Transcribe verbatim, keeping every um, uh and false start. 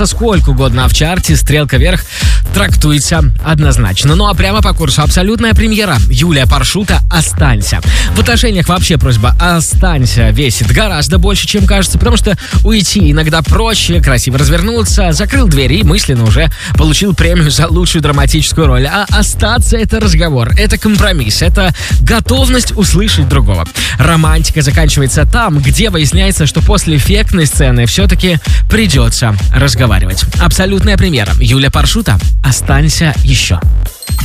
Сколько угодно, а в чарте стрелка вверх трактуется однозначно. Ну а прямо по курсу абсолютная премьера. Юлия Паршута «Останься». В отношениях вообще просьба «Останься» весит гораздо больше, чем кажется, потому что уйти иногда проще, красиво развернуться, закрыл двери и мысленно уже получил премию за лучшую драматическую роль. А остаться — это разговор, это компромисс, это готовность услышать другого. Романтика заканчивается там, где выясняется, что после эффектной сцены все-таки придется разговаривать. Абсолютная премьера. Юлия Паршута «Останься еще».